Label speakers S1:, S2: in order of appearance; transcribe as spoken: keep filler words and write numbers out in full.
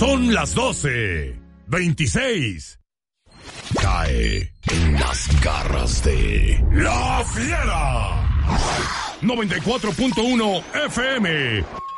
S1: Son las doce, veintiséis. Cae en las garras de La Fiera. noventa y cuatro punto uno F M.